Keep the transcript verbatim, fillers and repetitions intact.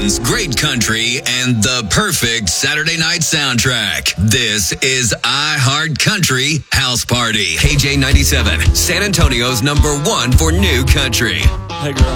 stations, great country, and the perfect Saturday night soundtrack. This is iHeart Country House Party. K J ninety-seven, San Antonio's number one for new country. Hey, girl.